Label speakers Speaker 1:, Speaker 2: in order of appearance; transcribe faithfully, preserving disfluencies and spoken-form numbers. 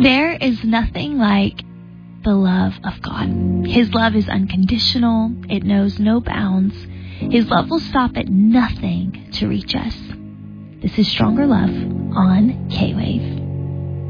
Speaker 1: There is nothing like the love of God. His love is unconditional. It knows no bounds. His love will stop at nothing to reach us. This is Stronger Love on K-Wave.